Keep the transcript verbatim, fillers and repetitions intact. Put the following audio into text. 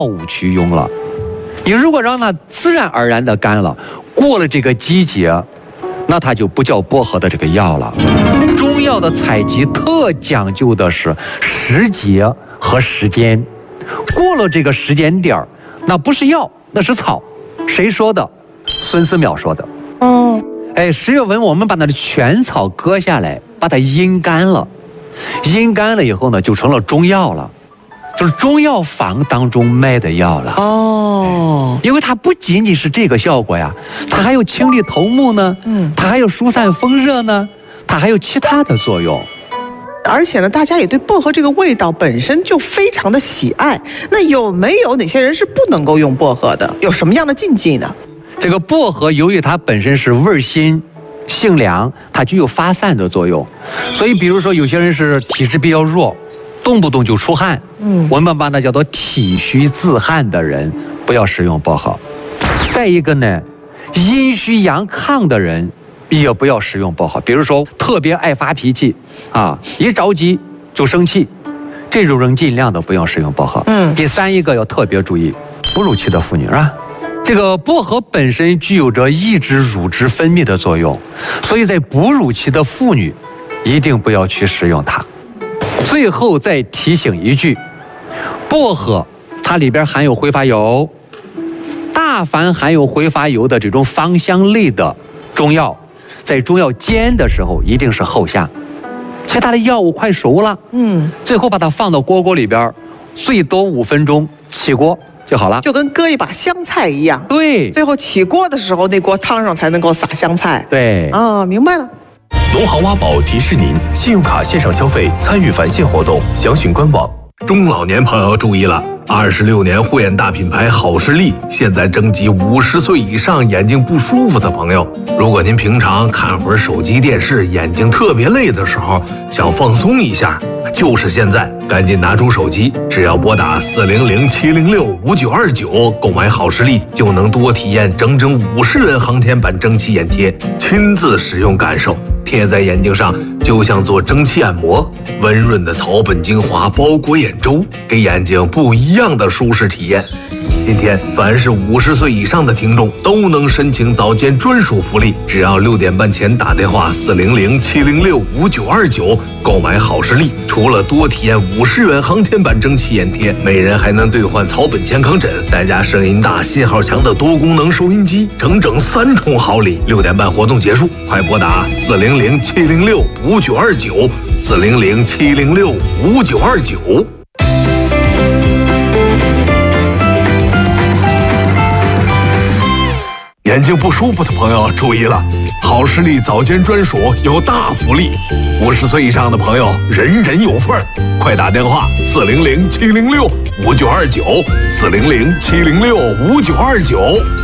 物去用了。你如果让它自然而然的干了，过了这个季节，那它就不叫薄荷的这个药了。中药的采集特讲究的是时节和时间，过了这个时间点儿，那不是药，那是草。谁说的？孙思邈说的。 哦， 哎，十月份我们把那的全草割下来，把它阴干了，阴干了以后呢，就成了中药了，就是中药房当中卖的药了。 哦， 因为它不仅仅是这个效果呀，它还有清理头目呢，嗯，它还有疏散风热呢，它还有其他的作用。 而且呢，大家也对薄荷这个味道本身就非常的喜爱。那有没有哪些人是不能够用薄荷的？有什么样的禁忌呢？ 这个薄荷由于它本身是味辛、性凉，它具有发散的作用，所以比如说有些人是体质比较弱，动不动就出汗，嗯，我们把那叫做体虚自汗的人，不要使用薄荷。再一个呢，阴虚阳亢的人也不要使用薄荷，比如说特别爱发脾气啊，一着急就生气，这种人尽量的不要使用薄荷。嗯，第三一个要特别注意哺乳期的妇女啊。这个薄荷本身具有着抑制乳汁分泌的作用，所以在哺乳期的妇女一定不要去使用它。最后再提醒一句，薄荷它里边含有挥发油，大凡含有挥发油的这种芳香类的中药，在中药煎的时候一定是后下，其他的药物快熟了，嗯，最后把它放到锅锅里边，最多五分钟起锅就好了， 就跟割一把香菜一样。 对， 最后起锅的时候，那锅汤上才能够撒香菜。 对， 啊，明白了。 农行挖宝提示您：信用卡线上消费参与返现活动，详询官网。 中老年朋友注意了，二十六年护眼大品牌好视力现在征集五十岁以上眼睛不舒服的朋友。如果您平常看会儿手机电视，眼睛特别累的时候，想放松一下，就是现在，赶紧拿出手机，只要拨打四零零七零六五九二九购买好视力，就能多体验整整五十元航天版蒸汽眼贴，亲自使用感受，贴在眼睛上就像做蒸汽按摩，温润的草本精华包裹眼周，给眼睛不一样的舒适体验。今天凡是五十岁以上的听众都能申请早间专属福利，只要六点半前打电话四零零七零六五九二九购买好视力，除了多体验五十元航天版蒸汽眼贴，每人还能兑换草本健康枕，再加声音大、信号强的多功能收音机，整整三重好礼。六点半活动结束，快拨打四零零七零六五九二九四零零七零六五九二九。眼睛不舒服的朋友注意了，好视力早间专属有大福利，五十岁以上的朋友人人有份儿，快打电话四零零七零六五九二九四零零七零六五九二九。